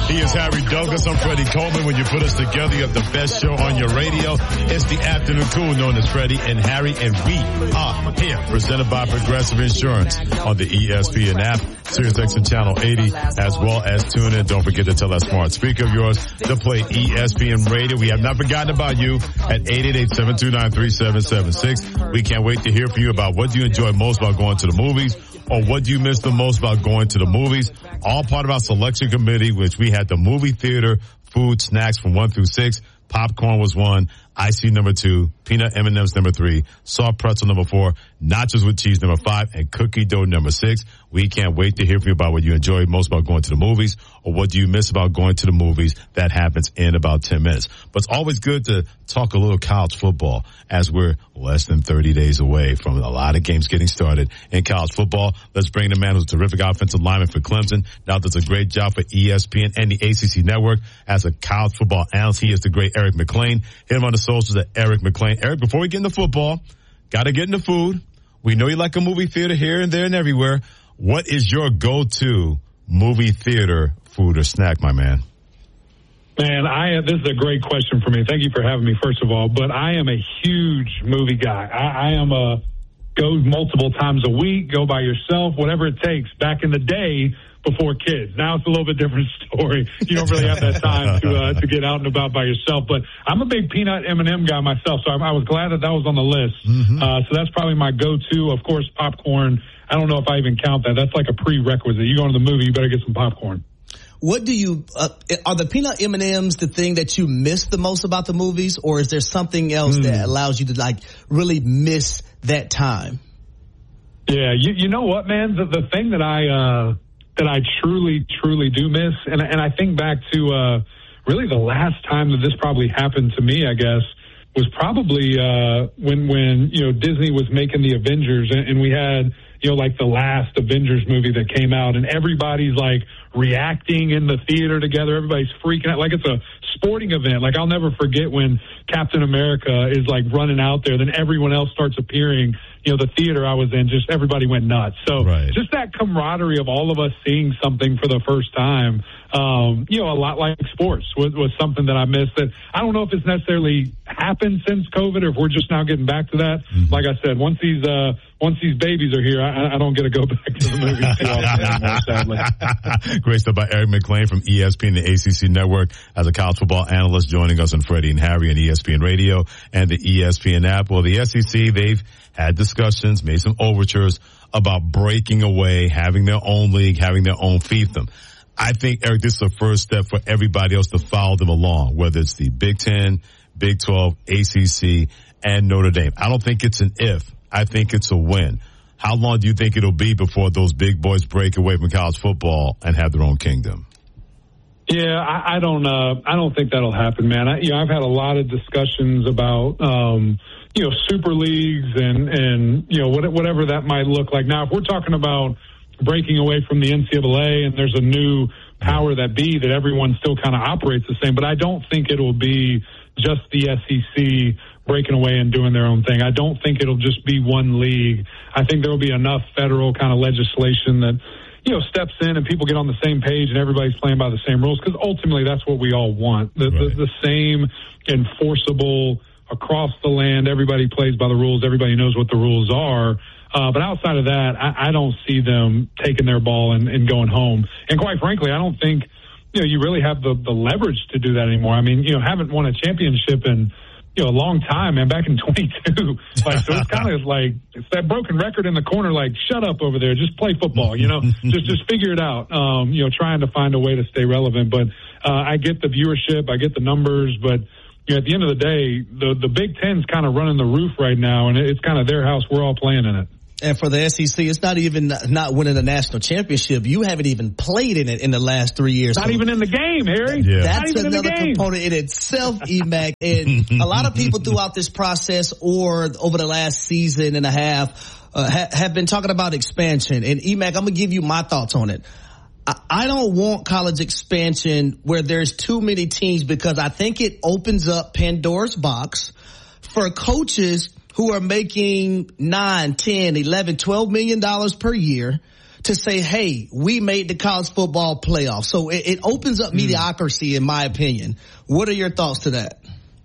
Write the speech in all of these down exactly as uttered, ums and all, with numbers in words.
He is Harry Douglas. I'm Freddie Coleman. When you put us together, you have the best show on your radio. It's the Afternoon Cool, known as Freddie and Harry, and we are here, presented by Progressive Insurance on the E S P N app, SiriusXM Channel eighty, as well as tune in. Don't forget to tell that smart speaker of yours to play E S P N Radio. We have not forgotten about you at eight eight eight, seven two nine, three seven seven six. We can't wait to hear from you about what do you enjoy most about going to the movies, or what do you miss the most about going to the movies. All part of our selection committee, which we had the movie theater food snacks from one through six. Popcorn was one, icy number two, peanut M and M's number three, soft pretzel number four, nachos with cheese number five, and cookie dough number six. We can't wait to hear from you about what you enjoy most about going to the movies, or what do you miss about going to the movies. That happens in about ten minutes. But it's always good to talk a little college football, as we're less than thirty days away from a lot of games getting started in college football. Let's bring the man who's a terrific offensive lineman for Clemson, now does a great job for E S P N and the A C C Network as a college football analyst. He is the great Eric McLean. Hit him on the socials at Eric McLean. Eric, before we get into football, got to get into food. We know you like a movie theater here and there and everywhere. What is your go-to movie theater food or snack, my man? Man, I this is a great question for me. Thank you for having me, first of all. But I am a huge movie guy. I, I am a go multiple times a week, go by yourself, whatever it takes. Back in the day, before kids. Now it's a little bit different story. You don't really have that time to uh, to get out and about by yourself. But I'm a big peanut M and M guy myself, so I, I was glad that that was on the list. Mm-hmm. Uh, so that's probably my go-to. Of course, popcorn. I don't know if I even count that. That's like a prerequisite. You go to the movie, you better get some popcorn. What do you uh, are the peanut M and M's the thing that you miss the most about the movies, or is there something else mm. that allows you to like really miss that time? Yeah, you, you know what, man? The, the thing that I uh, that I truly, truly do miss, and and I think back to uh, really the last time that this probably happened to me, I guess, was probably uh, when when you know Disney was making the Avengers, and, and we had you know like the last Avengers movie that came out, and everybody's like reacting in the theater together. Everybody's freaking out like it's a sporting event. Like I'll never forget when Captain America is like running out there, then everyone else starts appearing. You know, the theater I was in, just everybody went nuts. So right. just that camaraderie of all of us seeing something for the first time, um, you know, a lot like sports was, was something that I missed. That I don't know if it's necessarily happened since COVID or if we're just now getting back to that. Mm-hmm. Like I said, once these uh, once these babies are here, I, I don't get to go back to the movies too often anymore, sadly. Great stuff by Eric McLean from E S P N, the A C C Network, as a college football analyst, joining us on Freddie and Harry and E S P N Radio and the E S P N app. Well, the S E C, they've had discussions, made some overtures about breaking away, having their own league, having their own fiefdom. I think, Eric, this is the first step for everybody else to follow them along, whether it's the Big Ten, Big twelve, A C C, and Notre Dame. I don't think it's an if. I think it's a when. How long do you think it'll be before those big boys break away from college football and have their own kingdom? Yeah, I, I don't. Uh, I don't think that'll happen, man. I, you know, I've had a lot of discussions about, um, you know, super leagues and and you know what, whatever that might look like. Now, if we're talking about breaking away from the N C double A and there's a new power that be that everyone still kind of operates the same, but I don't think it'll be just the S E C breaking away and doing their own thing. I don't think it'll just be one league. I think there will be enough federal kind of legislation that, you know, steps in and people get on the same page and everybody's playing by the same rules, because ultimately that's what we all want. The, right. the, the same enforceable across the land, everybody plays by the rules, everybody knows what the rules are. Uh, but outside of that, I, I don't see them taking their ball and, and going home. And quite frankly, I don't think, you know, you really have the, the leverage to do that anymore. I mean, you know, haven't won a championship in, you know, a long time, man, back in twenty-two. Like, so it's kind of like, it's that broken record in the corner, like, shut up over there, just play football, you know, just, just figure it out, um, you know, trying to find a way to stay relevant. But, uh, I get the viewership, I get the numbers, but, you know, at the end of the day, the, the Big Ten's kind of running the roof right now, and it's kind of their house. We're all playing in it. And for the S E C, it's not even not winning a national championship. You haven't even played in it in the last three years. Not so even in the game, Harry. Yeah. That's another component in itself, E-Mac. And a lot of people throughout this process or over the last season and a half uh, ha- have been talking about expansion. And E-Mac, I'm going to give you my thoughts on it. I-, I don't want college expansion where there's too many teams, because I think it opens up Pandora's box for coaches who are making nine, ten, eleven, twelve million dollars per year to say, hey, we made the college football playoff. So it, it opens up mm. mediocrity, in my opinion. What are your thoughts to that?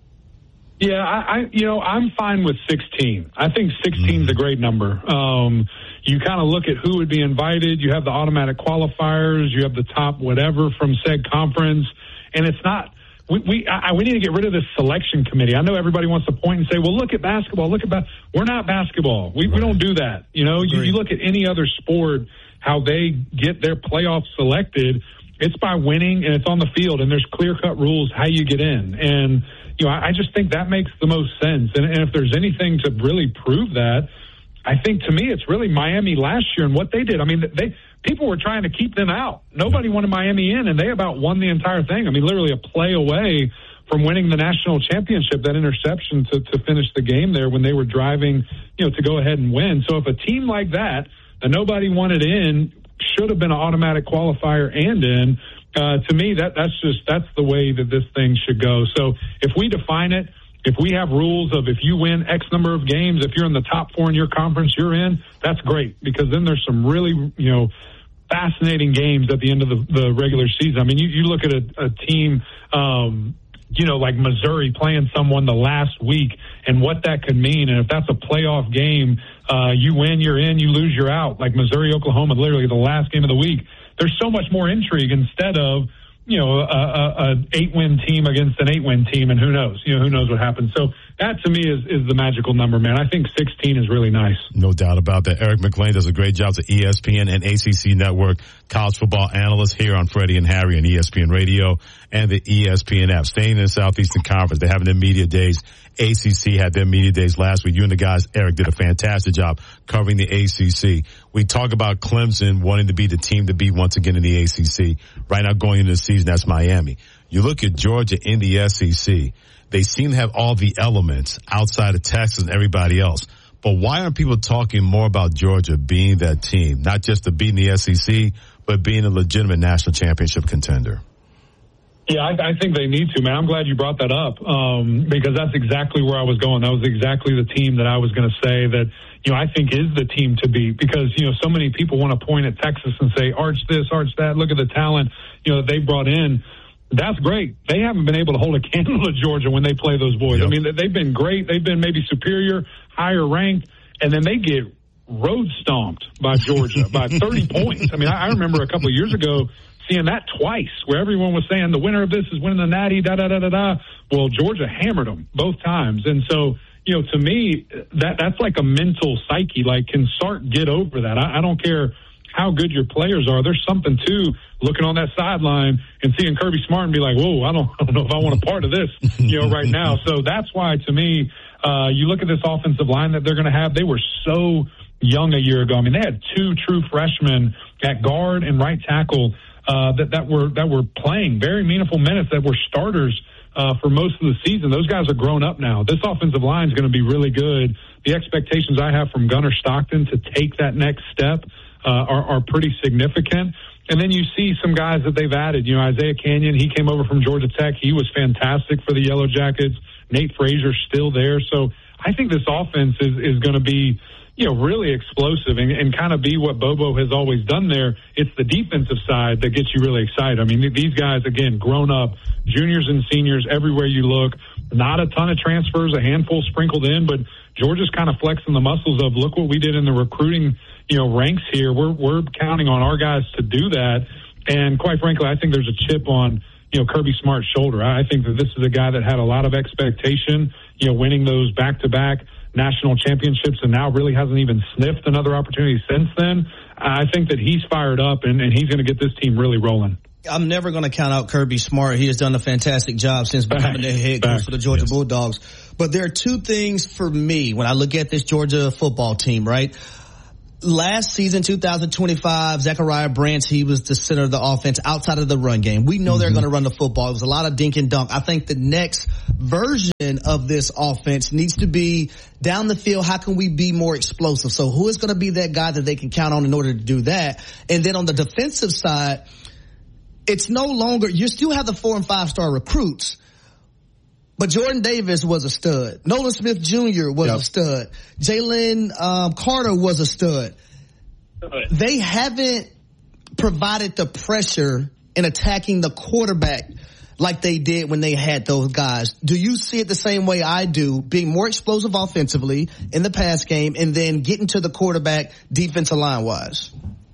Yeah, I, I you know, I'm fine with sixteen. I think sixteen is a great number. Um, you kind of look at who would be invited. You have the automatic qualifiers. You have the top whatever from said conference. And it's not, we we, I, we need to get rid of this selection committee. I know everybody wants to point and say, well, look at basketball. Look at ba-. We're not basketball. We, right. we don't do that. You know, you, you look at any other sport, how they get their playoffs selected. It's by winning, and it's on the field, and there's clear-cut rules how you get in. And you know, I, I just think that makes the most sense. And, and if there's anything to really prove that, I think to me it's really Miami last year and what they did. I mean, they people were trying to keep them out. Nobody wanted Miami in, and they about won the entire thing. I mean, literally a play away from winning the national championship, that interception to, to finish the game there when they were driving, you know, to go ahead and win. So if a team like that, that nobody wanted in, should have been an automatic qualifier and in, Uh, to me, that that's just that's the way that this thing should go. So if we define it, if we have rules of if you win X number of games, if you're in the top four in your conference, you're in, that's great, because then there's some really, you know, fascinating games at the end of the, the regular season. I mean, you, you look at a, a team, um, you know, like Missouri playing someone the last week and what that could mean. And if that's a playoff game, uh, you win, you're in, you lose, you're out. Like Missouri, Oklahoma, literally the last game of the week. There's so much more intrigue instead of, you know, a, a, a eight-win team against an eight-win team, and who knows? You know, who knows what happens. So that, to me, is, is the magical number, man. I think sixteen is really nice. No doubt about that. Eric McLean does a great job at E S P N and A C C Network, college football analyst here on Freddie and Harry and E S P N Radio and the E S P N app. Staying in the Southeastern Conference, they're having their media days. A C C had their media days last week. You and the guys, Eric, did a fantastic job covering the A C C. We talk about Clemson wanting to be the team to beat once again in the A C C. Right now going into the season, that's Miami. You look at Georgia in the S E C. They seem to have all the elements outside of Texas and everybody else. But why aren't people talking more about Georgia being that team, not just to beat in the S E C, but being a legitimate national championship contender? Yeah, I, I think they need to, man. I'm glad you brought that up, um, because that's exactly where I was going. That was exactly the team that I was going to say that, you know, I think is the team to beat, because, you know, so many people want to point at Texas and say, arch this, arch that, look at the talent, you know, that they brought in. That's great. They haven't been able to hold a candle to Georgia when they play those boys. Yep. I mean, they've been great. They've been maybe superior, higher ranked, and then they get road stomped by Georgia by thirty points. I mean, I, I remember a couple of years ago seeing that twice, where everyone was saying the winner of this is winning the Natty, da da da da da. Well, Georgia hammered them both times, and so, you know, to me, that that's like a mental psyche. Like, can Sark get over that? I, I don't care how good your players are. There's something to looking on that sideline and seeing Kirby Smart and be like, whoa, I don't, I don't know if I want a part of this, you know, right now. So that's why, to me, uh, you look at this offensive line that they're going to have. They were so young a year ago. I mean, they had two true freshmen at guard and right tackle uh, that, that were that were playing very meaningful minutes, that were starters uh, for most of the season. Those guys are grown up now. This offensive line is going to be really good. The expectations I have from Gunnar Stockton to take that next step Uh, are, are pretty significant. And then you see some guys that they've added. You know, Isaiah Canyon, he came over from Georgia Tech. He was fantastic for the Yellow Jackets. Nate Frazier's still there. So I think this offense is, is going to be, you know, really explosive and, and kind of be what Bobo has always done there. It's the defensive side that gets you really excited. I mean, these guys, again, grown up, juniors and seniors everywhere you look. Not a ton of transfers, a handful sprinkled in, but Georgia's kind of flexing the muscles of, look what we did in the recruiting, you know, ranks here. We're we're counting on our guys to do that. And quite frankly, I think there's a chip on, you know, Kirby Smart's shoulder. I think that this is a guy that had a lot of expectation, you know, winning those back-to-back national championships, and now really hasn't even sniffed another opportunity since then. I think that he's fired up, and, and he's going to get this team really rolling. I'm never going to count out Kirby Smart. He has done a fantastic job since becoming the head coach for the Georgia yes. Bulldogs. But there are two things for me when I look at this Georgia football team, right? Last season, two thousand twenty-five, Zachariah Branch, he was the center of the offense outside of the run game. We know mm-hmm. they're going to run the football. It was a lot of dink and dunk. I think the next version of this offense needs to be down the field. How can we be more explosive? So who is going to be that guy that they can count on in order to do that? And then on the defensive side, it's no longer, you still have the four and five star recruits, but Jordan Davis was a stud. Nolan Smith Junior was yep. a stud. Jalen um, Carter was a stud. they haven't provided the pressure in attacking the quarterback like they did when they had those guys. Do you see it the same way I do, being more explosive offensively in the pass game and then getting to the quarterback defensive line-wise?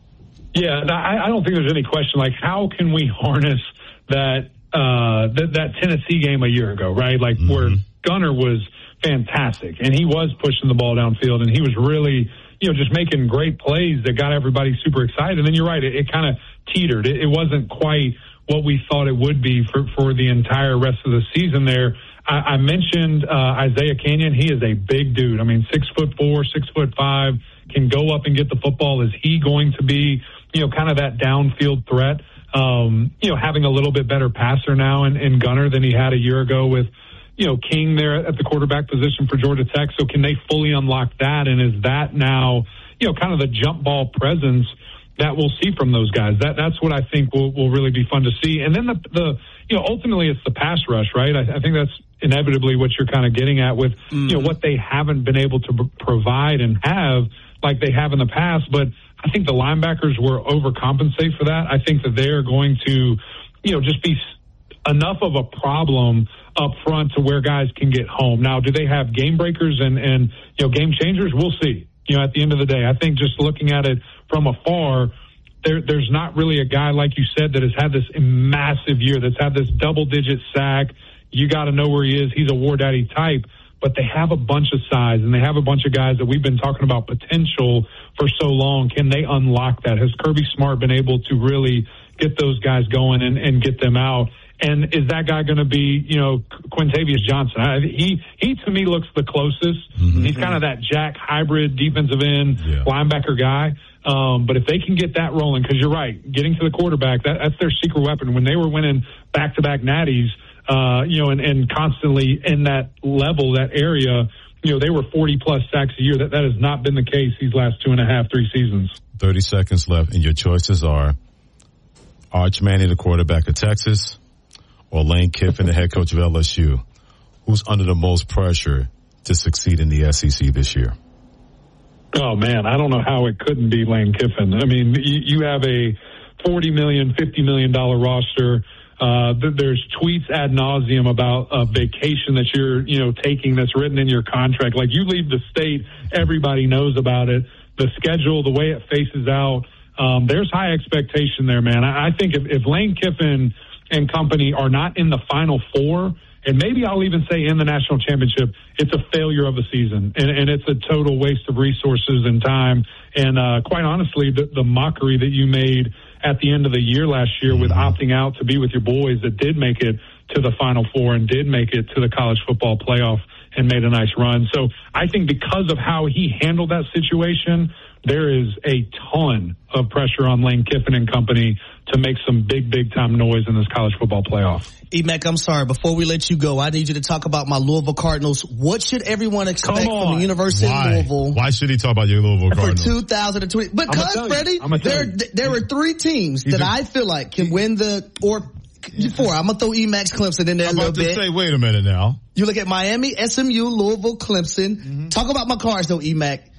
Yeah, I, I don't think there's any question. Like, how can we harness that uh, that, that Tennessee game a year ago, right? Like, mm-hmm. where Gunner was fantastic, and he was pushing the ball downfield, and he was really, you know, just making great plays that got everybody super excited. And then you're right, it, it kind of teetered. It, it wasn't quite what we thought it would be for, for the entire rest of the season there. I, I mentioned uh, Isaiah Canyon. He is a big dude. I mean, six foot four, six foot five, can go up and get the football. Is he going to be, you know, kind of that downfield threat? Um, you know, having a little bit better passer now in, in Gunner than he had a year ago with, you know, King there at the quarterback position for Georgia Tech. So can they fully unlock that? And is that now, you know, kind of the jump ball presence that we'll see from those guys? That that's what I think will, will really be fun to see. And then the, the you know, ultimately it's the pass rush, right? I, I think that's inevitably what you're kind of getting at with, mm. you know, what they haven't been able to b- provide and have like they have in the past. But I think the linebackers were overcompensate for that. I think that they're going to, you know, just be enough of a problem up front to where guys can get home. Now, do they have game breakers and, and you know, game changers? We'll see. You know, at the end of the day, I think just looking at it from afar, there, there's not really a guy, like you said, that has had this massive year, that's had this double-digit sack. You got to know where he is. He's a War Daddy type. But they have a bunch of size, and they have a bunch of guys that we've been talking about potential for so long. Can they unlock that? Has Kirby Smart been able to really get those guys going and, and get them out? And is that guy going to be, you know, Quintavious Johnson? I, he, he to me looks the closest. Mm-hmm. He's kind of that Jack hybrid defensive end yeah. linebacker guy. Um, but if they can get that rolling, because you're right, getting to the quarterback, that, that's their secret weapon. When they were winning back-to-back natties, uh, you know, and, and constantly in that level, that area, you know, they were forty-plus sacks a year. That, that has not been the case these last two and a half, three seasons. thirty seconds left, and your choices are Arch Manning, the quarterback of Texas, or Lane Kiffin, the head coach of L S U. Who's under the most pressure to succeed in the S E C this year? Oh, man, I don't know how it couldn't be Lane Kiffin. I mean, you, you have a forty million dollars, fifty million dollars roster. Uh, there's tweets ad nauseum about a vacation that you're, you know, taking that's written in your contract. Like, you leave the state, everybody knows about it. The schedule, the way it faces out, um, there's high expectation there, man. I, I think if, if Lane Kiffin and company are not in the Final Four, and maybe I'll even say in the national championship, it's a failure of a season, and, and it's a total waste of resources and time. And uh, quite honestly, the, the mockery that you made at the end of the year last year with opting out to be with your boys that did make it to the Final Four and did make it to the college football playoff and made a nice run. So I think because of how he handled that situation, there is a ton of pressure on Lane Kiffin and company to make some big, big time noise in this college football playoff. E-Mac, I'm sorry. Before we let you go, I need you to talk about my Louisville Cardinals. What should everyone expect from the University Why? of Louisville? Why should he talk about your Louisville Cardinals? For two thousand twenty. Because, Freddie, there, there are three teams that I feel like can win the, or four. I'm going to throw E-Mac's Clemson in there a little bit. I'm about to say, wait a minute now. You look at Miami, S M U, Louisville, Clemson. Mm-hmm. Talk about my Cards, though, E-Mac.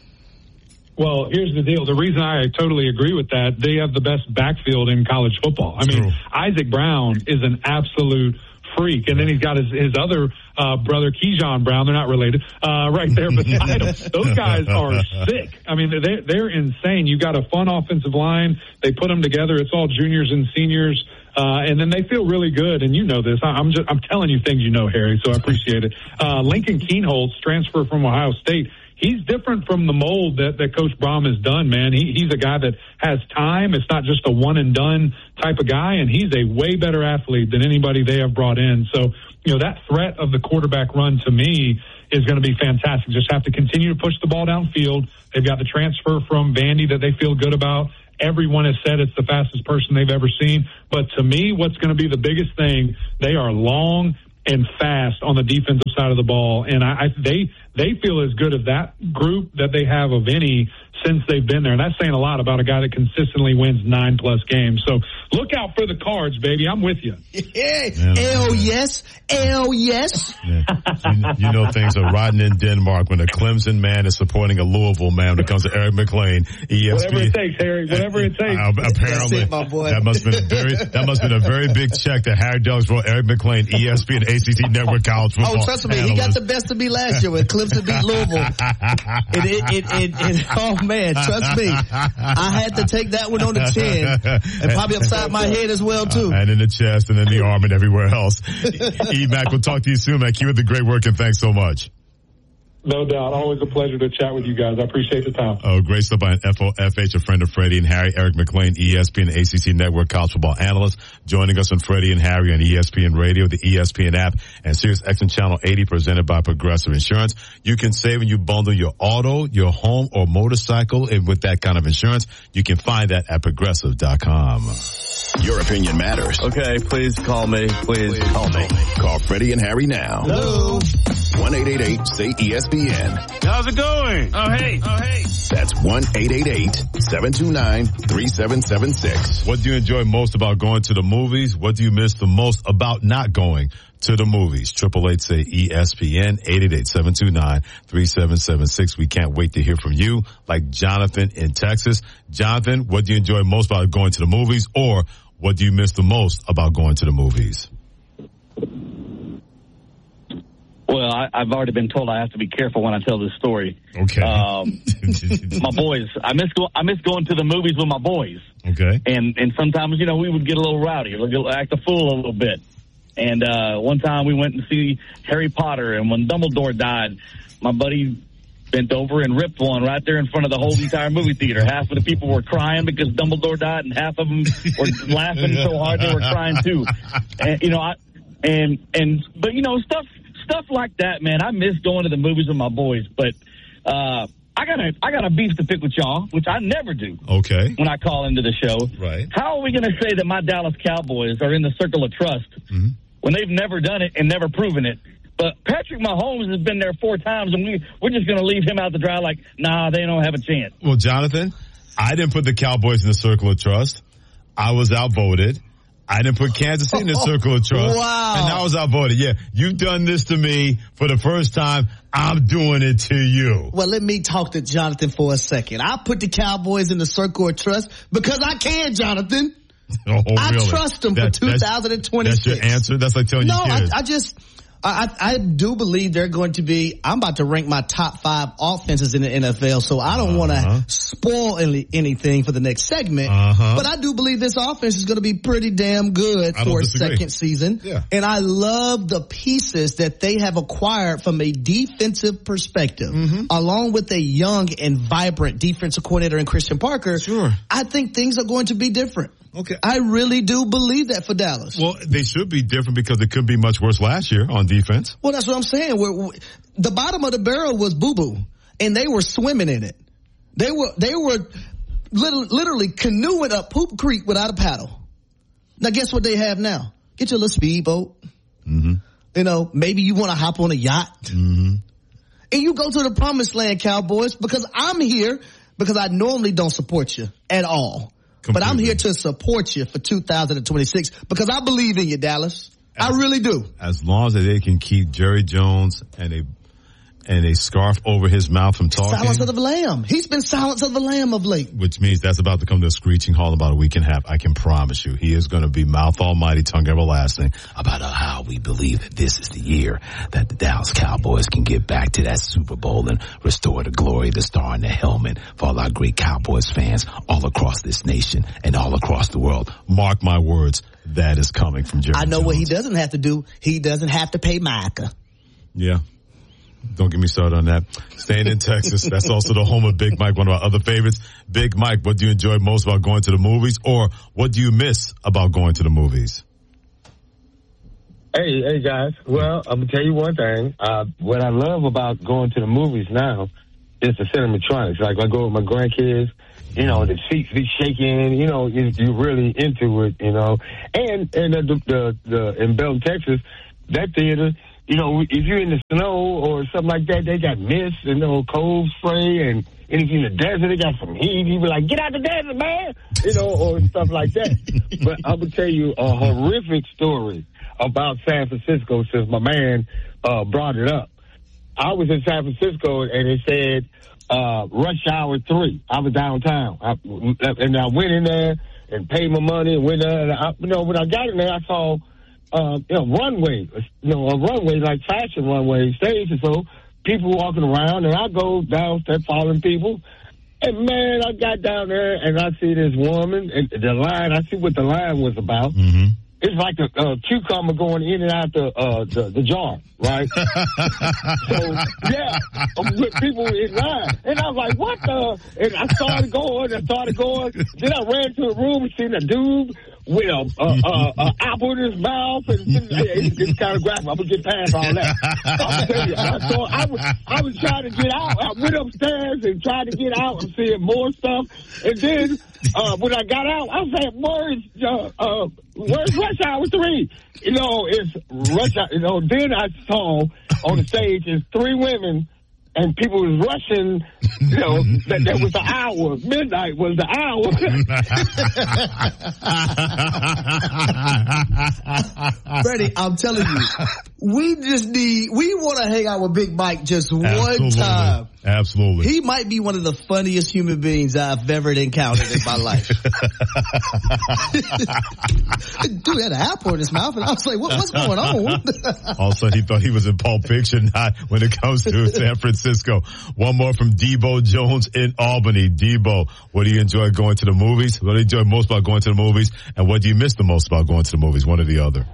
Well, here's the deal. The reason I totally agree with that, they have the best backfield in college football. I mean, True. Isaac Brown is an absolute freak. And then he's got his, his other uh, brother, Keyshawn Brown. They're not related, uh, right there beside him. Those guys are sick. I mean, they're, they're insane. You got a fun offensive line. They put them together. It's all juniors and seniors. Uh, and then they feel really good. And you know this. I, I'm just, I'm telling you things you know, Harry, so I appreciate it. Uh, Lincoln Kienholz, transfer from Ohio State. He's different from the mold that, that Coach Brom has done, man. He, he's a guy that has time. It's not just a one-and-done type of guy, and he's a way better athlete than anybody they have brought in. So, you know, that threat of the quarterback run to me is going to be fantastic. Just have to continue to push the ball downfield. They've got the transfer from Vandy that they feel good about. Everyone has said it's the fastest person they've ever seen. But to me, what's going to be the biggest thing, they are long and fast on the defensive side of the ball. And I, I they they feel as good as that group that they have of any since they've been there. And that's saying a lot about a guy that consistently wins nine plus games. So look out for the Cards, baby. I'm with you. Yeah. Hell yes. Hell yes. Yeah. You, you know things are rotten in Denmark when a Clemson man is supporting a Louisville man when it comes to Eric McLean. E S P N. Whatever it takes, Harry. Whatever it takes. Uh, apparently, it, my boy. that must have been a very that must have been a very big check that Harry Douglas wrote Eric McLean, E S P N, A C C Network College Football. Oh, trust me, analyst. he got the best of me last year when Clemson beat Louisville. it, it, it, it, it, oh man, trust me, I had to take that one on the chin and probably upside my head as well too, uh, and in the chest, and in the arm, and everywhere else. E Mac, we'll talk to you soon, man. Keep up the great work, and thanks so much. No doubt. Always a pleasure to chat with you guys. I appreciate the time. Oh, great stuff by F O F H, a friend of Freddie and Harry. Eric McLean, E S P N, A C C Network College Football analyst, joining us on Freddie and Harry on E S P N Radio, the E S P N app, and Sirius X M Channel eighty, presented by Progressive Insurance. You can save when you bundle your auto, your home, or motorcycle, and with that kind of insurance, you can find that at progressive dot com. Your opinion matters. Okay, please call me. Please, please call me. Call Freddie and Harry now. Hello. one eight eight eight say E S P N. How's it going? Oh, hey. Oh, hey. That's one eight eight eight seven two nine three seven seven six. What do you enjoy most about going to the movies? What do you miss the most about not going to the movies? Triple eight say E S P N, eight eight eight seven two nine three seven seven six. We can't wait to hear from you, like Jonathan in Texas. Jonathan, what do you enjoy most about going to the movies, or what do you miss the most about going to the movies? Well, I, I've already been told I have to be careful when I tell this story. Okay. Um, my boys, I miss go, I miss going to the movies with my boys. Okay. And and sometimes, you know, we would get a little rowdy, act a fool a little bit. And uh, one time we went to see Harry Potter, and when Dumbledore died, my buddy bent over and ripped one right there in front of the whole entire movie theater. Half of the people were crying because Dumbledore died, and half of them were laughing so hard they were crying too. And you know, I and and but you know stuff. Stuff like that, man. I miss going to the movies with my boys, but uh, I got a I got a beef to pick with y'all, which I never do. Okay. When I call into the show, right? How are we going to say that my Dallas Cowboys are in the circle of trust mm-hmm. when they've never done it and never proven it? But Patrick Mahomes has been there four times, and we we're just going to leave him out to dry like, nah, they don't have a chance. Well, Jonathan, I didn't put the Cowboys in the circle of trust. I was outvoted. I didn't put Kansas City in the circle of trust. Wow. And I was outvoted. Yeah, you've done this to me for the first time. I'm doing it to you. Well, let me talk to Jonathan for a second. I put the Cowboys in the circle of trust because I can, Jonathan. Oh, I really? trust them that, for two thousand twenty-six. That's your answer? That's like telling no, your kids. No, I, I just... I, I do believe they're going to be, I'm about to rank my top five offenses in the N F L, so I don't uh-huh. want to spoil any, anything for the next segment, uh-huh. but I do believe this offense is going to be pretty damn good for a second season. Yeah. And I love the pieces that they have acquired from a defensive perspective, mm-hmm. along with a young and vibrant defensive coordinator in Christian Parker. Sure. I think things are going to be different. Okay. I really do believe that for Dallas. Well, they should be different because it could be much worse last year on defense. Well, that's what I'm saying. We're, we're, the bottom of the barrel was boo-boo, and they were swimming in it. They were they were literally, literally canoeing up Poop Creek without a paddle. Now, guess what they have now? Get your little speedboat. Mm-hmm. You know, maybe you want to hop on a yacht. Mm-hmm. And you go to the promised land, Cowboys, because I'm here because I normally don't support you at all. Completely. But I'm here to support you for two thousand twenty-six because I believe in you, Dallas. As, I really do. As long as they can keep Jerry Jones and a and a scarf over his mouth from talking. Silence of the Lamb. He's been silence of the Lamb of late. Which means that's about to come to a screeching halt in about a week and a half. I can promise you. He is going to be mouth almighty, tongue everlasting about uh, how we believe that this is the year that the Dallas Cowboys can get back to that Super Bowl and restore the glory, the star, and the helmet for all our great Cowboys fans all across this nation and all across the world. Mark my words, that is coming from Jerry I know Jones. What he doesn't have to do. He doesn't have to pay Micah. Yeah. Don't get me started on that. Staying in Texas, that's also the home of Big Mike, one of our other favorites. Big Mike, what do you enjoy most about going to the movies, or what do you miss about going to the movies? Hey, hey guys. Well, I'm gonna tell you one thing. Uh, what I love about going to the movies now is the cinematronics. Like I go with my grandkids, you know, the seats be shaking. You know, you, you're really into it. You know, and and the the, the in Belton, Texas, that theater. You know, if you're in the snow or something like that, they got mist and, you know, cold spray and And if you're in the desert, they got some heat. You be like, get out the desert, man. You know, or stuff like that. But I'm going to tell you a horrific story about San Francisco since my man uh, brought it up. I was in San Francisco and it said uh, rush hour three. I was downtown. I, and I went in there and paid my money and went there. And I, you know, when I got in there, I saw uh, you know, runway, you know, a runway like fashion runway stage or so. People walking around, and I go downstairs following people. And, man, I got down there, and I see this woman, and the line, I see what the line was about. Mm-hmm. It's like a, a cucumber going in and out the uh, the, the jar, right? So, yeah, with people in line. And I was like, what the? And I started going, I started going. Then I ran to a room and seen a dude with a, a, a, a apple in his mouth. And it's, it's kind of graphic. I'm going to get past all that. I'll tell you. I, so I, was, I was trying to get out. I went upstairs and tried to get out and seeing more stuff. And then uh, when I got out, I said, where's, uh, uh, where's Rush Hour three? You know, it's Rush Hour. You know, then I saw on the stage is three women. And people was rushing, you know, that, that was the hour. Midnight was the hour. Freddie, I'm telling you, we just need, we want to hang out with Big Mike just Absolutely. one time. Absolutely. He might be one of the funniest human beings I've ever encountered in my life. Dude had an apple in his mouth, and I was like, what, what's going on? Also, he thought he was in Pulp Fiction, not when it comes to San Francisco. One more from Debo Jones in Albany. Debo, what do you enjoy going to the movies? What do you enjoy most about going to the movies? And what do you miss the most about going to the movies? One or the other.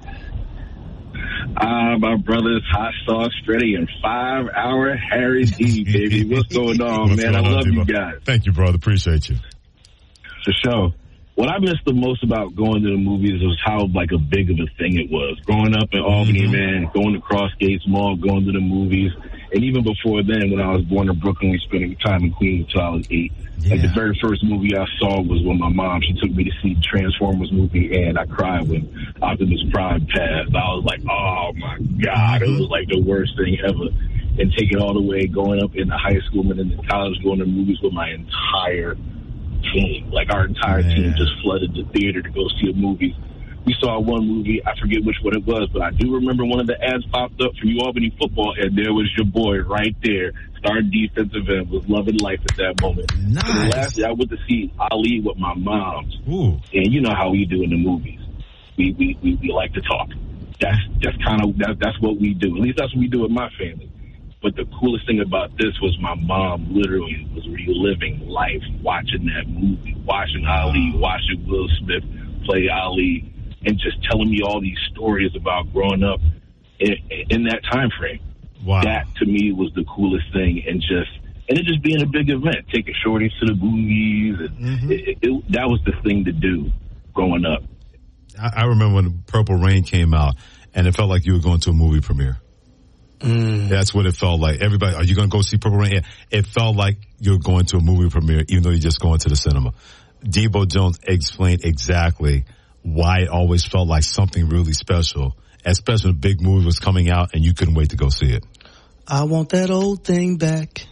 Uh, my brother's Hot Sauce Freddie and Five Hour Harry D, baby. What's going on, What's man? Going I love on, you guys. Thank you, brother. Appreciate you. For sure. What I miss the most about going to the movies was how, like, a big of a thing it was. Growing up in Albany, mm-hmm. man, going to Crossgates Mall, going to the movies. And even before then, when I was born in Brooklyn, we spent time in Queens until I was eight. Yeah. Like, the very first movie I saw was when my mom, she took me to see the Transformers movie, and I cried when Optimus Prime passed. I was like, oh, my God. Mm-hmm. It was, like, the worst thing ever. And take it all the way, going up into high school and then in college, going to movies with my entire team. Like, our entire Man. team just flooded the theater to go see a movie. We saw one movie, I forget which one it was, but I do remember one of the ads popped up for New Albany football, and there was your boy right there, star defensive end, was loving life at that moment. Nice. And the last year I went to see Ali with my mom, Ooh. and you know how we do in the movies. We we we, we like to talk. That's that's kind of that, that's what we do. At least that's what we do with my family. But the coolest thing about this was my mom literally was reliving life, watching that movie, watching Ali, watching Will Smith play Ali, and just telling me all these stories about growing up in, in that time frame. Wow. That, to me, was the coolest thing, and just and it just being a big event, taking shorties to the movies. And mm-hmm. it, it, that was the thing to do growing up. I, I remember when Purple Rain came out, and it felt like you were going to a movie premiere. Mm. That's what it felt like. Everybody, are you going to go see Purple Rain? It felt like you're going to a movie premiere, even though you're just going to the cinema. Debo Jones explained exactly why it always felt like something really special, especially when a big movie was coming out and you couldn't wait to go see it. I want that old thing back.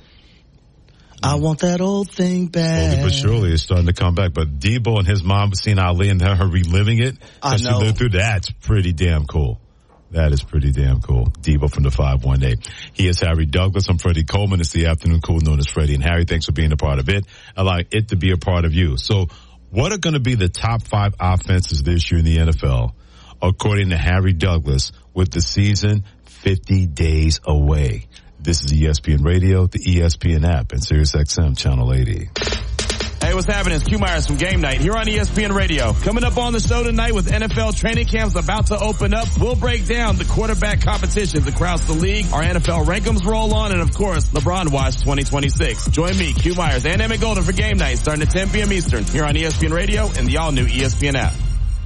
I want that old thing back. Slowly but surely it's starting to come back. But Debo and his mom seeing Ali and her reliving it, I know. She lived through, that's pretty damn cool. That is pretty damn cool. Debo from the five one eight. He is Harry Douglas. I'm Freddie Coleman. It's the Afternoon Cool known as Freddie and Harry. Thanks for being a part of it. Allow it to be a part of you. So what are going to be the top five offenses this year in the N F L, according to Harry Douglas, with the season fifty days away? This is E S P N Radio, the E S P N app, and Sirius X M Channel eighty. Hey, what's happening? It's Q Myers from Game Night here on E S P N Radio. Coming up on the show tonight with N F L training camps about to open up, we'll break down the quarterback competitions across the league, our N F L rankings roll on, and of course, LeBron Watch twenty twenty-six. Join me, Q Myers, and Emmett Golden for Game Night starting at ten p.m. Eastern here on E S P N Radio and the all-new E S P N app.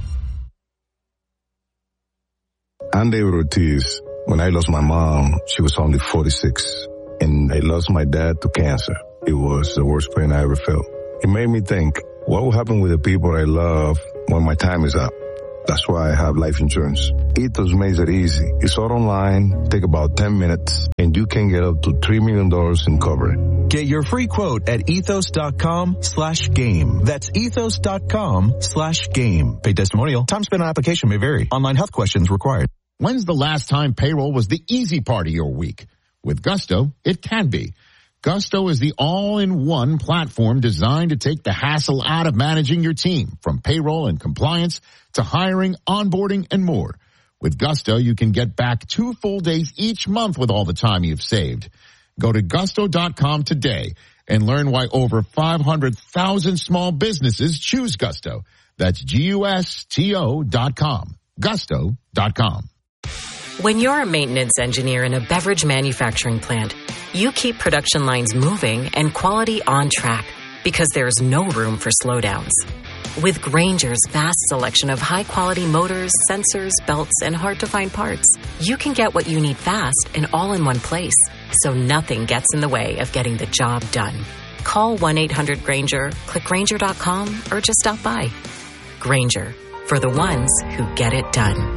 I'm David Ortiz. When I lost my mom, she was only forty-six, and I lost my dad to cancer. It was the worst pain I ever felt. It made me think, what will happen with the people I love when my time is up? That's why I have life insurance. Ethos makes it easy. It's all online, take about ten minutes, and you can get up to three million dollars in coverage. Get your free quote at ethos.com slash game. That's ethos.com slash game. Paid testimonial. Time spent on application may vary. Online health questions required. When's the last time payroll was the easy part of your week? With Gusto, it can be. Gusto is the all-in-one platform designed to take the hassle out of managing your team, from payroll and compliance to hiring, onboarding, and more. With Gusto, you can get back two full days each month with all the time you've saved. Go to gusto dot com today and learn why over five hundred thousand small businesses choose Gusto. That's G U S T O dot com. gusto dot com. When you're a maintenance engineer in a beverage manufacturing plant, you keep production lines moving and quality on track because there's no room for slowdowns. With Grainger's vast selection of high-quality motors, sensors, belts, and hard-to-find parts, you can get what you need fast and all in one place, so nothing gets in the way of getting the job done. Call one eight hundred Grainger, click Grainger dot com, or just stop by. Grainger, for the ones who get it done.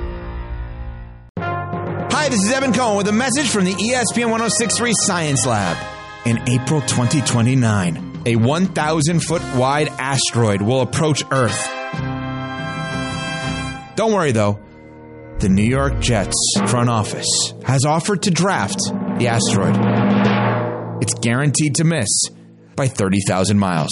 Hi, this is Evan Cohen with a message from the E S P N ten sixty-three Science Lab. In April twenty twenty-nine, a one thousand foot wide asteroid will approach Earth. Don't worry, though. The New York Jets front office has offered to draft the asteroid. It's guaranteed to miss by thirty thousand miles.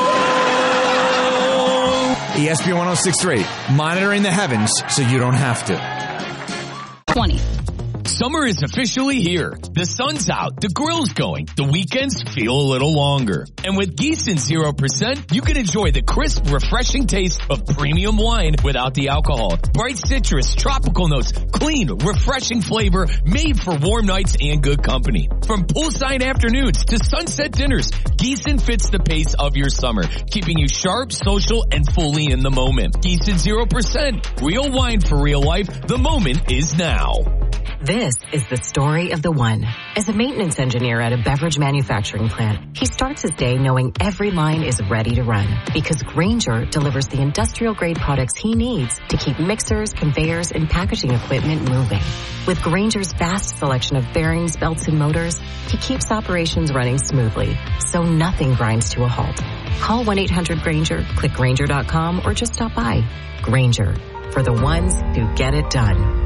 Hi-oh! E S P N ten sixty-three, monitoring the heavens so you don't have to. twenty. Summer is officially here. The sun's out, the grill's going, the weekends feel a little longer. And with Gießen zero percent, you can enjoy the crisp, refreshing taste of premium wine without the alcohol. Bright citrus, tropical notes, clean, refreshing flavor made for warm nights and good company. From poolside afternoons to sunset dinners, Gießen fits the pace of your summer, keeping you sharp, social, and fully in the moment. Gießen zero percent, real wine for real life. The moment is now. This is the story of the one. As a maintenance engineer at a beverage manufacturing plant, he starts his day knowing every line is ready to run because Grainger delivers the industrial-grade products he needs to keep mixers, conveyors, and packaging equipment moving. With Grainger's vast selection of bearings, belts, and motors, he keeps operations running smoothly, so nothing grinds to a halt. Call one eight hundred Grainger, click Grainger dot com, or just stop by. Grainger, for the ones who get it done.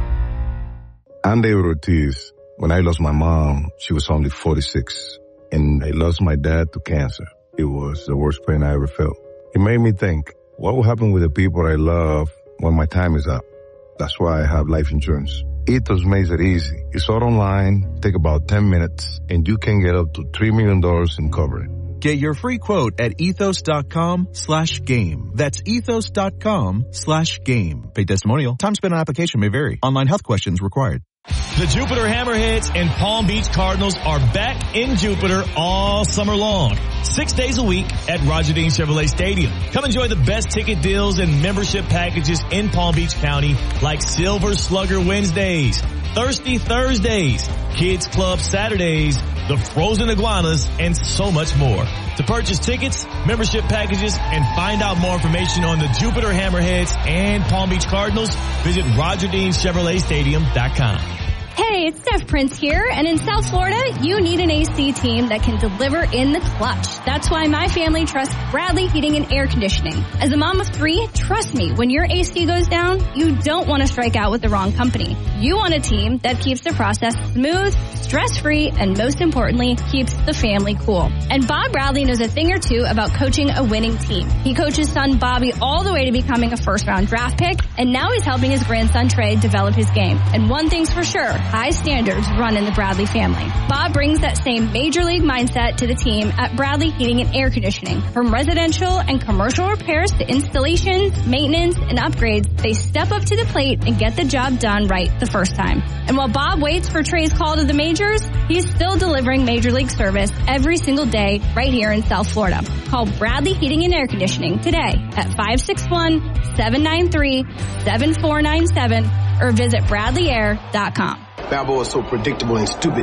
I'm David Ortiz. When I lost my mom, she was only forty-six, and I lost my dad to cancer. It was the worst pain I ever felt. It made me think, what will happen with the people I love when my time is up? That's why I have life insurance. Ethos makes it easy. It's all online, take about ten minutes, and you can get up to three million dollars in coverage. Get your free quote at ethos.com slash game. That's ethos.com slash game. Paid testimonial. Time spent on application may vary. Online health questions required. The Jupiter Hammerheads and Palm Beach Cardinals are back in Jupiter all summer long. Six days a week at Roger Dean Chevrolet Stadium. Come enjoy the best ticket deals and membership packages in Palm Beach County, like Silver Slugger Wednesdays, Thirsty Thursdays, Kids Club Saturdays, the Frozen Iguanas, and so much more. To purchase tickets, membership packages, and find out more information on the Jupiter Hammerheads and Palm Beach Cardinals, visit Roger Dean Chevrolet Stadium dot com. Hey, it's Steph Prince here, and in South Florida, you need an A C team that can deliver in the clutch. That's why my family trusts Bradley Heating and Air Conditioning. As a mom of three, trust me, when your A C goes down, you don't want to strike out with the wrong company. You want a team that keeps the process smooth, stress-free, and most importantly, keeps the family cool. And Bob Bradley knows a thing or two about coaching a winning team. He coached his son Bobby all the way to becoming a first-round draft pick, and now he's helping his grandson Trey develop his game. And one thing's for sure, high standards run in the Bradley family. Bob brings that same major league mindset to the team at Bradley Heating and Air Conditioning. From residential and commercial repairs to installations, maintenance, and upgrades, they step up to the plate and get the job done right the first time. And while Bob waits for Trey's call to the majors, he's still delivering major league service every single day right here in South Florida. Call Bradley Heating and Air Conditioning today at five six one, seven nine three, seven four nine seven or visit bradley air dot com. Balboa is so predictable and stupid that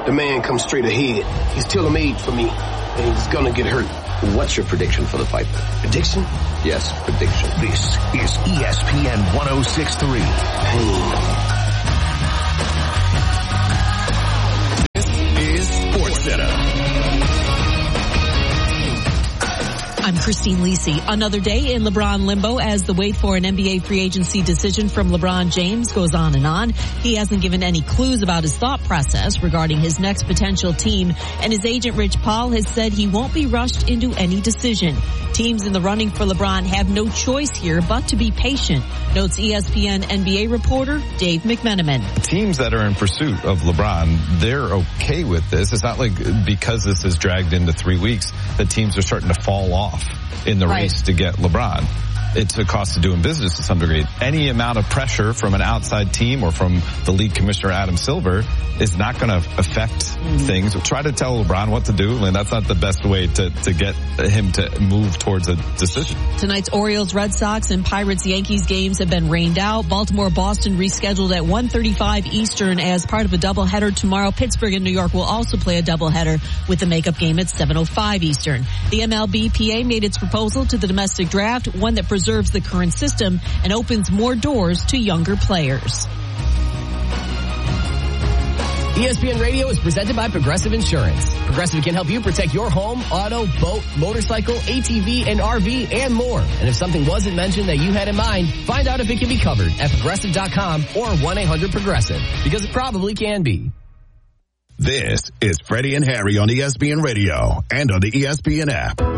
The man comes straight ahead. He's tailor-made for me, and he's gonna get hurt. What's your prediction for the fight? Prediction? Yes, prediction. This is E S P N one oh six point three. This is SportsCenter. I'm Christine Lisi. Another day in LeBron limbo as the wait for an N B A free agency decision from LeBron James goes on and on. He hasn't given any clues about his thought process regarding his next potential team, and his agent Rich Paul has said he won't be rushed into any decision. Teams in the running for LeBron have no choice here but to be patient, notes E S P N N B A reporter Dave McMenamin. Teams that are in pursuit of LeBron, they're okay with this. It's not like because this is dragged into three weeks that teams are starting to fall off in the right. race to get LeBron. It's a cost of doing business to some degree. Any amount of pressure from an outside team or from the league commissioner, Adam Silver, is not going to affect mm-hmm. things. Try to tell LeBron what to do, and that's not the best way to, to get him to move towards a decision. Tonight's Orioles, Red Sox, and Pirates, Yankees games have been rained out. Baltimore, Boston rescheduled at one thirty-five Eastern as part of a doubleheader tomorrow. Pittsburgh and New York will also play a doubleheader with the makeup game at seven oh five Eastern. The M L B P A made its proposal to the domestic draft, one that preserves the current system and opens more doors to younger players. E S P N Radio is presented by Progressive Insurance. Progressive can help you protect your home, auto, boat, motorcycle, A T V, and R V, and more. And if something wasn't mentioned that you had in mind, find out if it can be covered at progressive dot com or one eight hundred progressive, because it probably can be. This is Freddie and Harry on E S P N Radio and on the E S P N app.